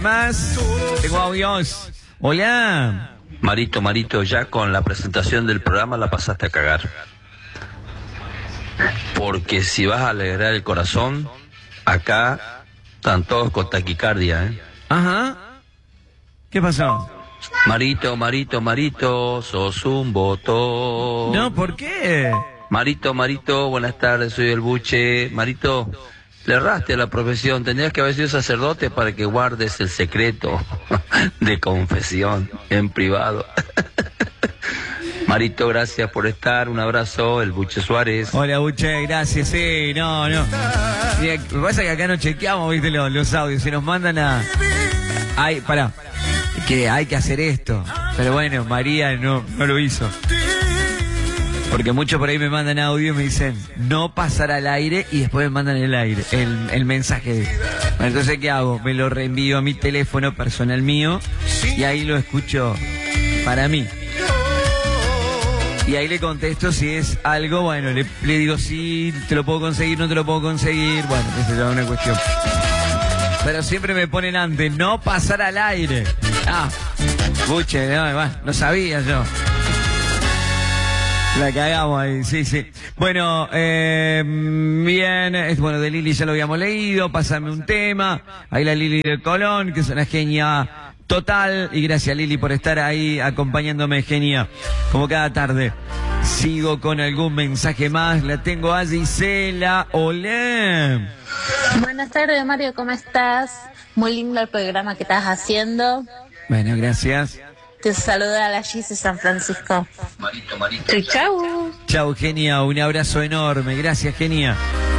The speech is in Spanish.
Más, tengo audios. Hola. Marito, ya con la presentación del programa la pasaste a cagar. Porque si vas a alegrar el corazón, acá están todos con taquicardia, ¿eh? Ajá. ¿Qué pasó? Marito, sos un botón. No, ¿por qué? Marito, buenas tardes, soy el Buche. Marito, le erraste a la profesión, tendrías que haber sido sacerdote para que guardes el secreto de confesión en privado. Marito, gracias por estar, un abrazo, el Buche Suárez. Hola, Buche, gracias, sí, no. Sí, lo que pasa es que acá no chequeamos, viste, los audios, se nos mandan a... Ay, pará, que hay que hacer esto, pero bueno, María no lo hizo. Porque muchos por ahí me mandan audio y me dicen, no pasar al aire, y después me mandan el mensaje. Bueno, entonces, ¿qué hago? Me lo reenvío a mi teléfono personal mío, y ahí lo escucho para mí. Y ahí le contesto si es algo, bueno, le digo sí, te lo puedo conseguir, no te lo puedo conseguir, bueno, esa es una cuestión. Pero siempre me ponen antes, no pasar al aire. Buche, no sabía yo. La cagamos ahí, sí. Bueno, bien, bueno, de Lili ya lo habíamos leído, pásame un tema. Ahí la Lili del Colón, que es una genia total, y gracias Lili por estar ahí acompañándome, genia, como cada tarde. Sigo con algún mensaje más, la tengo a Gisela. Hola. Buenas tardes, Mario, ¿cómo estás? Muy lindo el programa que estás haciendo. Bueno, gracias. Te saluda la Gis de San Francisco. Marito. Chau. Chau, genia, un abrazo enorme, gracias, genia.